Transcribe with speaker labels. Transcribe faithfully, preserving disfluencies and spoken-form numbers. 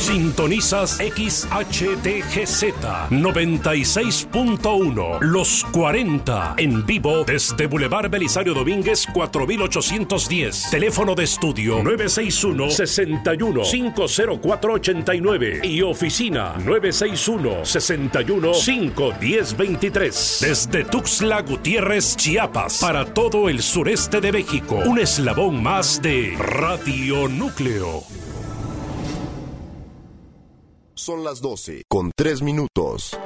Speaker 1: Sintonizas X H T G Z noventa y seis punto uno, Los cuarenta, en vivo desde Boulevard Belisario Domínguez cuatro mil ochocientos diez. Teléfono de estudio nueve seis uno, seis uno, cinco cero cuatro ocho nueve y oficina nueve seis uno, seis uno, cinco uno cero dos tres. Desde Tuxtla Gutiérrez, Chiapas, para todo el sureste de México, un eslabón más de Radio Núcleo.
Speaker 2: Son las doce con tres minutos.